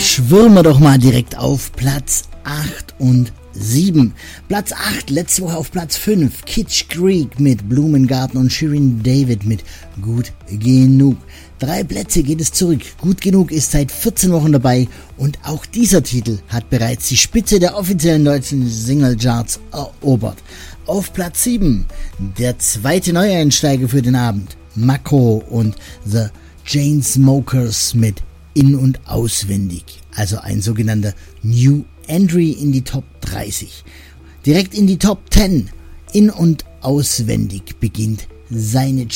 schwirren wir doch mal direkt auf Platz 8 und 7. Platz 8, letzte Woche auf Platz 5, Kitsch Creek mit Blumengarten und Shirin David mit Gut Genug. 3 Plätze geht es zurück. Gut Genug ist seit 14 Wochen dabei und auch dieser Titel hat bereits die Spitze der offiziellen deutschen Singlecharts erobert. Auf Platz 7, der zweite Neueinsteiger für den Abend, Mako und The Chainsmokers mit In- und Auswendig, also ein sogenannter New Entry in die Top 30. Direkt in die Top 10, In- und Auswendig beginnt seine